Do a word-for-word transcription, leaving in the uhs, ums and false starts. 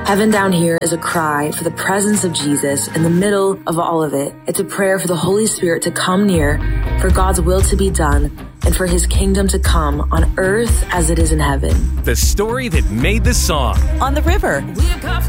Heaven Down Here is a cry for the presence of Jesus in the middle of all of it. It's a prayer for the Holy Spirit to come near, for God's will to be done, and for his kingdom to come on earth as it is in heaven. The story that made the song. On the river. We've got